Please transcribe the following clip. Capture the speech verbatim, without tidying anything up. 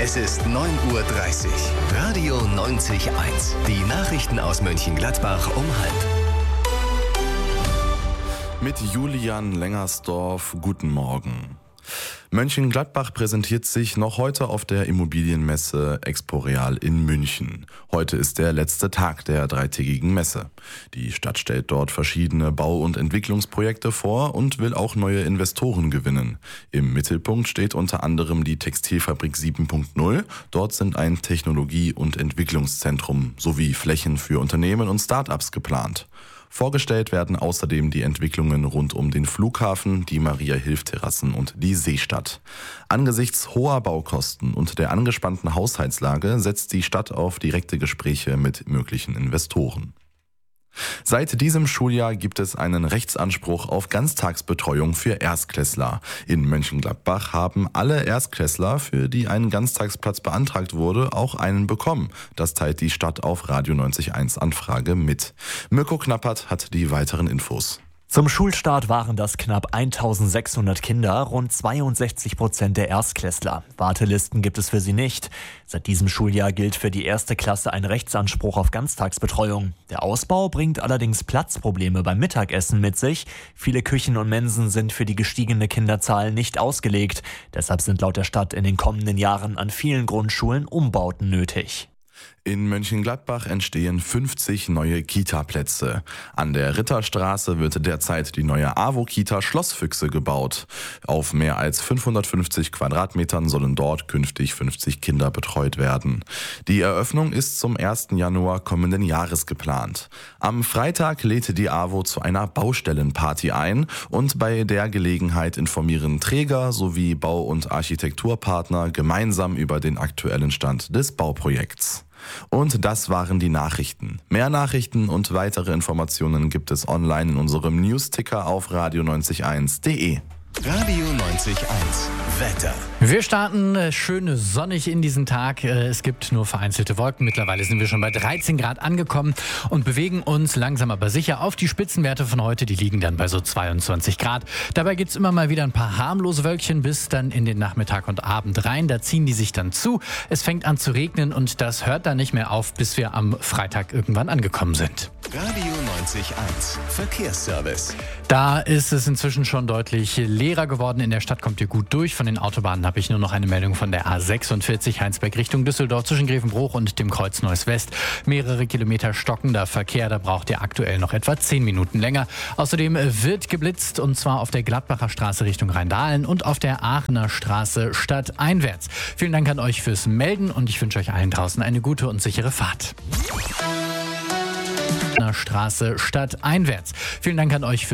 Es ist neun Uhr dreißig. Radio neunzig Komma eins. Die Nachrichten aus Mönchengladbach um halb. Mit Julian Lengersdorf, guten Morgen. Mönchengladbach präsentiert sich noch heute auf der Immobilienmesse Expo-Real in München. Heute ist der letzte Tag der dreitägigen Messe. Die Stadt stellt dort verschiedene Bau- und Entwicklungsprojekte vor und will auch neue Investoren gewinnen. Im Mittelpunkt steht unter anderem die Textilfabrik sieben Punkt null. Dort sind ein Technologie- und Entwicklungszentrum sowie Flächen für Unternehmen und Start-ups geplant. Vorgestellt werden außerdem die Entwicklungen rund um den Flughafen, die Maria-Hilf-Terrassen und die Seestadt. Angesichts hoher Baukosten und der angespannten Haushaltslage setzt die Stadt auf direkte Gespräche mit möglichen Investoren. Seit diesem Schuljahr gibt es einen Rechtsanspruch auf Ganztagsbetreuung für Erstklässler. In Mönchengladbach haben alle Erstklässler, für die ein Ganztagsplatz beantragt wurde, auch einen bekommen. Das teilt die Stadt auf Radio neunzig Komma eins Anfrage mit. Mirko Knappert hat die weiteren Infos. Zum Schulstart waren das knapp eintausendsechshundert Kinder, rund zweiundsechzig Prozent der Erstklässler. Wartelisten gibt es für sie nicht. Seit diesem Schuljahr gilt für die erste Klasse ein Rechtsanspruch auf Ganztagsbetreuung. Der Ausbau bringt allerdings Platzprobleme beim Mittagessen mit sich. Viele Küchen und Mensen sind für die gestiegene Kinderzahl nicht ausgelegt. Deshalb sind laut der Stadt in den kommenden Jahren an vielen Grundschulen Umbauten nötig. In Mönchengladbach entstehen fünfzig neue Kita-Plätze. An der Ritterstraße wird derzeit die neue AWO-Kita Schlossfüchse gebaut. Auf mehr als fünfhundertfünfzig Quadratmetern sollen dort künftig fünfzig Kinder betreut werden. Die Eröffnung ist zum ersten Januar kommenden Jahres geplant. Am Freitag lädt die AWO zu einer Baustellenparty ein und bei der Gelegenheit informieren Träger sowie Bau- und Architekturpartner gemeinsam über den aktuellen Stand des Bauprojekts. Und das waren die Nachrichten. Mehr Nachrichten und weitere Informationen gibt es online in unserem News-Ticker auf radio neunzig Komma eins punkt de. Radio neunzig Komma eins. Wetter. Wir starten äh, schön sonnig in diesen Tag. Äh, es gibt nur vereinzelte Wolken. Mittlerweile sind wir schon bei dreizehn Grad angekommen und bewegen uns langsam aber sicher auf die Spitzenwerte von heute. Die liegen dann bei so zweiundzwanzig Grad. Dabei gibt es immer mal wieder ein paar harmlose Wölkchen bis dann in den Nachmittag und Abend rein. Da ziehen die sich dann zu. Es fängt an zu regnen und das hört dann nicht mehr auf, bis wir am Freitag irgendwann angekommen sind. Radio neunzig Komma eins. Verkehrsservice. Da ist es inzwischen schon deutlich leerer geworden. In der Stadt kommt ihr gut durch. Von den Autobahnen habe ich nur noch eine Meldung von der A sechsundvierzig Heinsberg Richtung Düsseldorf zwischen Grevenbruch und dem Kreuz Neuss West. Mehrere Kilometer stockender Verkehr, da braucht ihr aktuell noch etwa zehn Minuten länger. Außerdem wird geblitzt und zwar auf der Gladbacher Straße Richtung Rheindahlen und auf der Aachener Straße stadteinwärts. Vielen Dank an euch fürs Melden und ich wünsche euch allen draußen eine gute und sichere Fahrt. Straße stadteinwärts. Vielen Dank an euch für